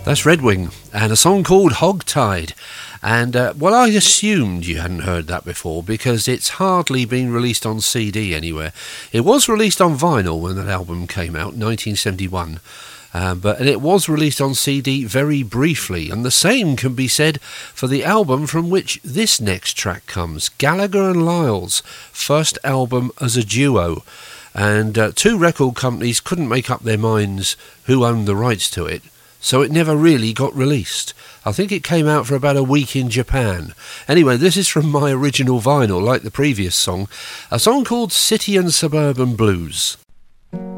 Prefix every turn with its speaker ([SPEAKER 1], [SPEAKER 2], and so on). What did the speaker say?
[SPEAKER 1] That's Red Wing, and a song called Hogtied. And, well, I assumed you hadn't heard that before because it's hardly been released on CD anywhere. It was released on vinyl when that album came out, 1971. And it was released on CD very briefly, and the same can be said for the album from which this next track comes, Gallagher and Lyle's first album as a duo. And two record companies couldn't make up their minds who owned the rights to it, so it never really got released. I think it came out for about a week in Japan. Anyway, this is from my original vinyl, like the previous song, a song called City and Suburban Blues.